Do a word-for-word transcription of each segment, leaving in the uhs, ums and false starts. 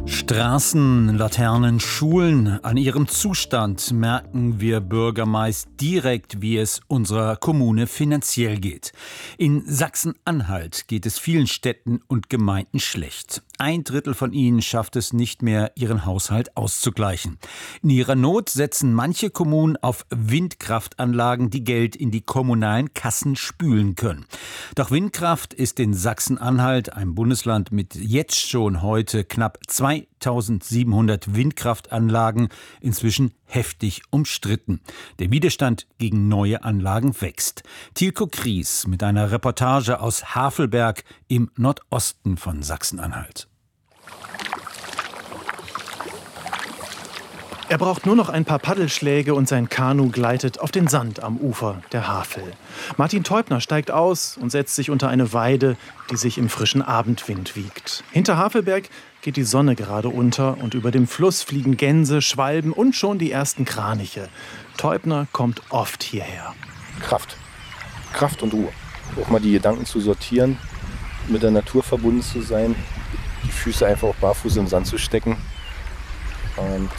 Straßen, Laternen, Schulen, an ihrem Zustand merken wir Bürger meist direkt, wie es unserer Kommune finanziell geht. In Sachsen-Anhalt geht es vielen Städten und Gemeinden schlecht. Ein Drittel von ihnen schafft es nicht mehr, ihren Haushalt auszugleichen. In ihrer Not setzen manche Kommunen auf Windkraftanlagen, die Geld in die kommunalen Kassen spülen können. Doch Windkraft ist in Sachsen-Anhalt, einem Bundesland mit jetzt schon heute knapp zweitausendsiebenhundert Windkraftanlagen, inzwischen heftig umstritten. Der Widerstand gegen neue Anlagen wächst. Tilko Kries mit einer Reportage aus Havelberg im Nordosten von Sachsen-Anhalt. Er braucht nur noch ein paar Paddelschläge und sein Kanu gleitet auf den Sand am Ufer der Havel. Martin Teubner steigt aus und setzt sich unter eine Weide, die sich im frischen Abendwind wiegt. Hinter Havelberg geht die Sonne gerade unter und über dem Fluss fliegen Gänse, Schwalben und schon die ersten Kraniche. Teubner kommt oft hierher. Kraft. Kraft und Ruhe. Auch mal die Gedanken zu sortieren, mit der Natur verbunden zu sein, die Füße einfach auch barfuß im Sand zu stecken. Und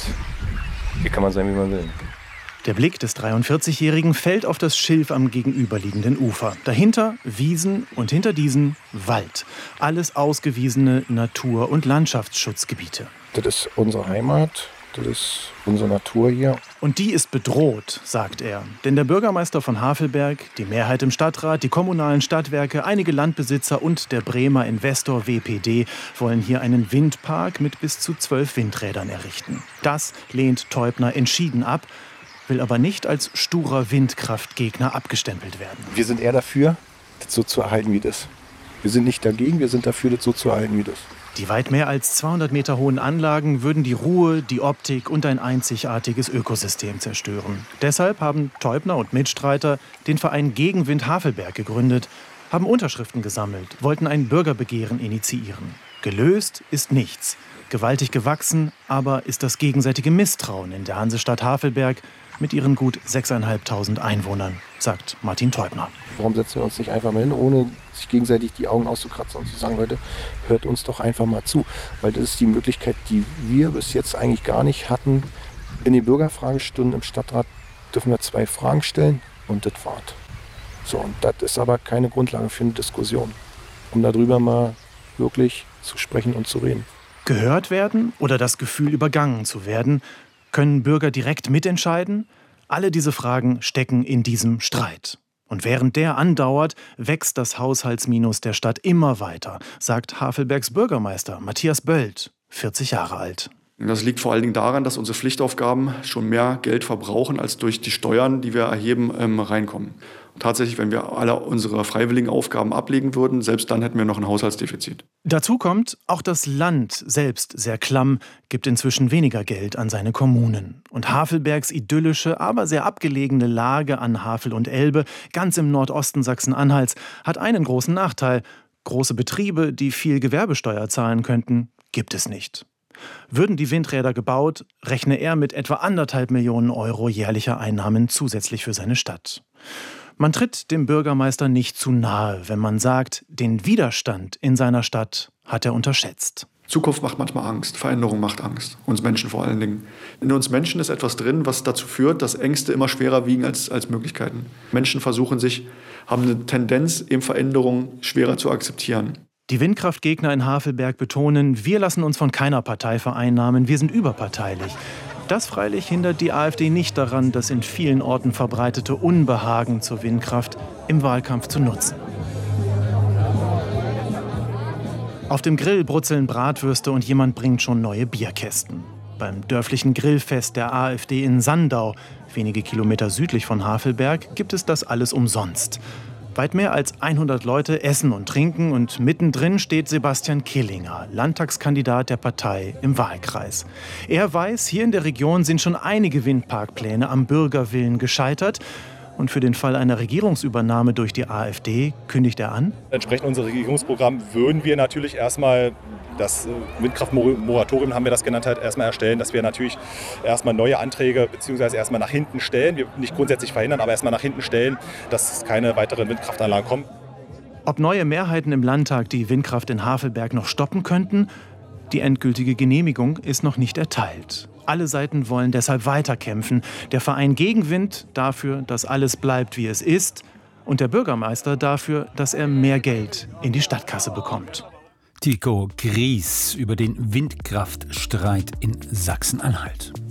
hier kann man sein, wie man will. Der Blick des dreiundvierzigjährigen fällt auf das Schilf am gegenüberliegenden Ufer. Dahinter Wiesen und hinter diesen Wald. Alles ausgewiesene Natur- und Landschaftsschutzgebiete. Das ist unsere Heimat, das ist unsere Natur hier. Und die ist bedroht, sagt er. Denn der Bürgermeister von Havelberg, die Mehrheit im Stadtrat, die kommunalen Stadtwerke, einige Landbesitzer und der Bremer Investor W P D wollen hier einen Windpark mit bis zu zwölf Windrädern errichten. Das lehnt Teubner entschieden ab, will aber nicht als sturer Windkraftgegner abgestempelt werden. Wir sind eher dafür, das so zu erhalten, wie das ist. Wir sind nicht dagegen, wir sind dafür, das so zu erhalten, wie das ist. Die weit mehr als zweihundert Meter hohen Anlagen würden die Ruhe, die Optik und ein einzigartiges Ökosystem zerstören. Deshalb haben Teubner und Mitstreiter den Verein Gegenwind Havelberg gegründet, haben Unterschriften gesammelt, wollten ein Bürgerbegehren initiieren. Gelöst ist nichts. Gewaltig gewachsen aber ist das gegenseitige Misstrauen in der Hansestadt Havelberg mit ihren gut sechstausendfünfhundert Einwohnern, sagt Martin Teubner. Warum setzen wir uns nicht einfach mal hin, ohne sich gegenseitig die Augen auszukratzen und zu sagen, Leute, hört uns doch einfach mal zu. Weil das ist die Möglichkeit, die wir bis jetzt eigentlich gar nicht hatten. In den Bürgerfragestunden im Stadtrat dürfen wir zwei Fragen stellen und das war's. So, und das ist aber keine Grundlage für eine Diskussion, um darüber mal wirklich zu sprechen und zu reden. Gehört werden oder das Gefühl, übergangen zu werden? Können Bürger direkt mitentscheiden? Alle diese Fragen stecken in diesem Streit. Und während der andauert, wächst das Haushaltsminus der Stadt immer weiter, sagt Havelbergs Bürgermeister Matthias Böld, vierzig Jahre alt. Das liegt vor allen Dingen daran, dass unsere Pflichtaufgaben schon mehr Geld verbrauchen, als durch die Steuern, die wir erheben, ähm, reinkommen. Und tatsächlich, wenn wir alle unsere freiwilligen Aufgaben ablegen würden, selbst dann hätten wir noch ein Haushaltsdefizit. Dazu kommt, auch das Land selbst sehr klamm, gibt inzwischen weniger Geld an seine Kommunen. Und Havelbergs idyllische, aber sehr abgelegene Lage an Havel und Elbe, ganz im Nordosten Sachsen-Anhalts, hat einen großen Nachteil. Große Betriebe, die viel Gewerbesteuer zahlen könnten, gibt es nicht. Würden die Windräder gebaut, rechne er mit etwa anderthalb Millionen Euro jährlicher Einnahmen zusätzlich für seine Stadt. Man tritt dem Bürgermeister nicht zu nahe, wenn man sagt, den Widerstand in seiner Stadt hat er unterschätzt. Zukunft macht manchmal Angst, Veränderung macht Angst, uns Menschen vor allen Dingen. In uns Menschen ist etwas drin, was dazu führt, dass Ängste immer schwerer wiegen als, als Möglichkeiten. Menschen versuchen sich, haben eine Tendenz, eben Veränderungen schwerer zu akzeptieren. Die Windkraftgegner in Havelberg betonen, wir lassen uns von keiner Partei vereinnahmen, wir sind überparteilich. Das freilich hindert die AfD nicht daran, das in vielen Orten verbreitete Unbehagen zur Windkraft im Wahlkampf zu nutzen. Auf dem Grill brutzeln Bratwürste und jemand bringt schon neue Bierkästen. Beim dörflichen Grillfest der AfD in Sandau, wenige Kilometer südlich von Havelberg, gibt es das alles umsonst. Weit mehr als hundert Leute essen und trinken und mittendrin steht Sebastian Killinger, Landtagskandidat der Partei im Wahlkreis. Er weiß, hier in der Region sind schon einige Windparkpläne am Bürgerwillen gescheitert. Und für den Fall einer Regierungsübernahme durch die AfD kündigt er an: Entsprechend unserem Regierungsprogramm würden wir natürlich erstmal das Windkraftmoratorium, haben wir das genannt, halt erstmal erstellen, dass wir natürlich erstmal neue Anträge beziehungsweise erstmal nach hinten stellen. Wir nicht grundsätzlich verhindern, aber erstmal nach hinten stellen, dass keine weiteren Windkraftanlagen kommen. Ob neue Mehrheiten im Landtag die Windkraft in Havelberg noch stoppen könnten? Die endgültige Genehmigung ist noch nicht erteilt. Alle Seiten wollen deshalb weiterkämpfen. Der Verein Gegenwind dafür, dass alles bleibt, wie es ist. Und der Bürgermeister dafür, dass er mehr Geld in die Stadtkasse bekommt. Tycho Gries über den Windkraftstreit in Sachsen-Anhalt.